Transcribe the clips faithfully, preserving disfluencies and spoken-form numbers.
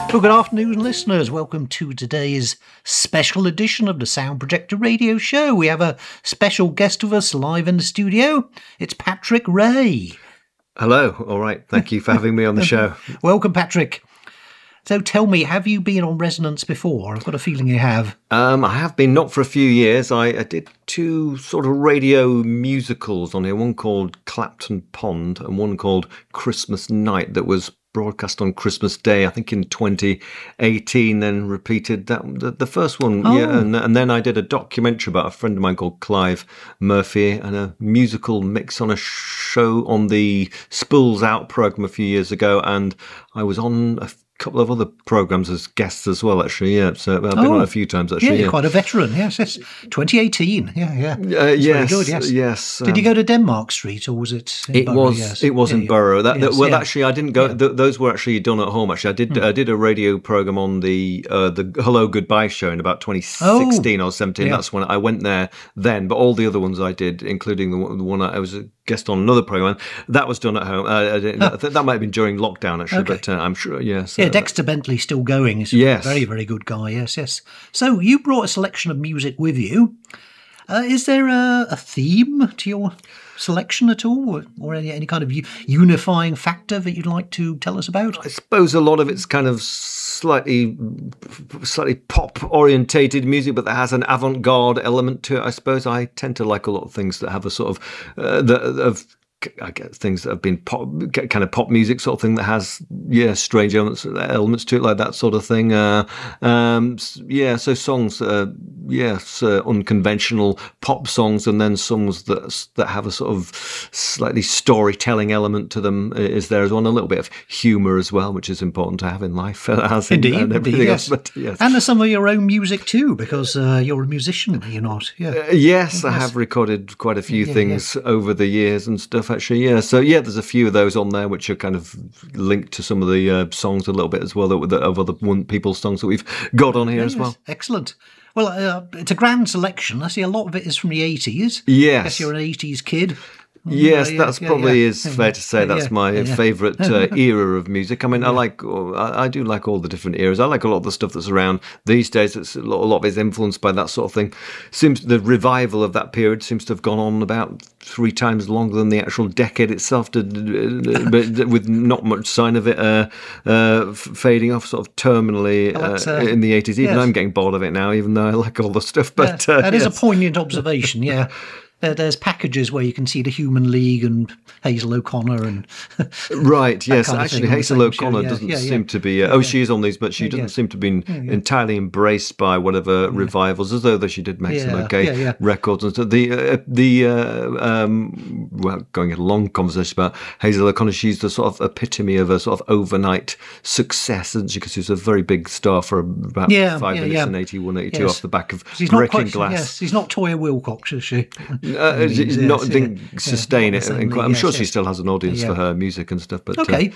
Well, good afternoon, listeners. Welcome to today's special edition of the Sound Projector Radio Show. We have a special guest with us live in the studio. It's Patrick Ray. Hello. All right. Thank you for having me on the show. Welcome, Patrick. So tell me, have you been on Resonance before? I've got a feeling you have. Um, I have been, not for a few years. I, I did two sort of radio musicals on here, one called Clapton Pond and one called Christmas Night that was broadcast on Christmas Day, I think in twenty eighteen, then repeated that the, the first one. Oh. Yeah, and, and then I did a documentary about a friend of mine called Clive Murphy and a musical mix on a show on the Spools Out programme a few years ago, and I was on a couple of other programmes as guests as well, actually. Yeah, so I've been oh. on a few times actually. Yeah, you're yeah. quite a veteran. Yes, yes. twenty eighteen. Yeah, yeah. Uh, yes, good, yes. yes. Did um, you go to Denmark Street or was it? In it Borough? was. Yes. It was yeah, in Borough. That, yes, that, well, yeah. actually, I didn't go. Yeah. Th- those were actually done at home. Actually, I did. Hmm. I did a radio program on the uh, the Hello Goodbye show in about twenty sixteen oh. or seventeen. Yeah. That's when I went there then. But all the other ones I did, including the one, the one I was a guest on another program, that was done at home. Uh, I didn't, I think that might have been during lockdown actually, Okay. but uh, I'm sure. Yes. Yeah, uh, Dexter Bentley's still going. He's Yes. a very, very good guy. Yes, yes. So you brought a selection of music with you. Uh, is there a, a theme to your selection at all, or, or any, any kind of u- unifying factor that you'd like to tell us about? I suppose a lot of it's kind of slightly, slightly pop orientated music, but that has an avant-garde element to it. I suppose I tend to like a lot of things that have a sort of uh, that of. I guess things that have been pop, kind of pop music sort of thing that has, yeah, strange elements, elements to it, like that sort of thing. Uh, um, yeah, so songs that are, yes, uh, unconventional pop songs, and then songs that that have a sort of slightly storytelling element to them is there as well, and a little bit of humour as well, which is important to have in life. As Indeed, in, and indeed, yes. else, but, yes. And there's some of your own music too, because uh, you're a musician, you're not? Yeah. Uh, yes, I have recorded quite a few Yeah, things over the years and stuff, actually, yeah. So, yeah, there's a few of those on there which are kind of linked to some of the uh, songs a little bit as well, that, that of other one people's songs that we've got on here Yeah, as yes. well. Excellent. Well, uh, it's a grand selection. I see a lot of it is from the eighties. Yes. I guess you're an eighties kid. Yes, yeah, that's yeah, probably yeah. is fair to say. That's Yeah, my yeah. favourite uh, era of music. I mean, I like, I, I do like all the different eras. I like a lot of the stuff that's around these days. It's a lot, a lot of it is influenced by that sort of thing. Seems the revival of that period seems to have gone on about three times longer than the actual decade itself, to, uh, but with not much sign of it uh, uh, fading off, sort of terminally Well, that's, uh, uh, in the eighties. Even yes. I'm getting bored of it now, even though I like all the stuff. But Yeah, uh, that is yes. a poignant observation, yeah. There, there's packages where you can see the Human League and Hazel O'Connor and right. Yes, kind of actually, thing on the Hazel same O'Connor show, yeah, doesn't yeah, yeah. seem to be. Uh, Yeah, oh, yeah. she is on these, but she Yeah, doesn't yeah. seem to have been Yeah, yeah. entirely embraced by whatever revivals, as though that she did make some Yeah, okay yeah, yeah. records and stuff. The uh, the uh, um, well, going into a long conversation about Hazel O'Connor, she's the sort of epitome of a sort of overnight success, isn't she? Because she was a very big star for about Yeah, five yeah, minutes yeah. in eighty-one, eighty-two Yes. off the back of she's not Breaking quite, Glass. yes, she's not Toya Wilcox, is she? Uh, Yes, not yes, didn't yeah. sustain Yeah, it. not the in same quite- I'm league, sure yes, she yes. still has an audience Yeah. for her music and stuff. But uh, Okay.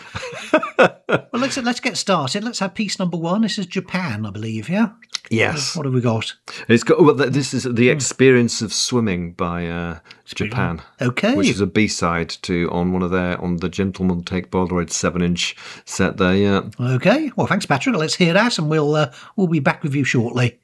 Well, let's let's get started. Let's have piece number one. This is Japan, I believe, yeah? yes, What have we got? it's got. Well, th- this is the experience of swimming by uh, Japan. Okay. Which is a B side to on one of their on the Gentleman Take Polaroid seven inch set there. Yeah. Okay. Well, thanks, Patrick. Let's hear that, and we'll uh, we'll be back with you shortly.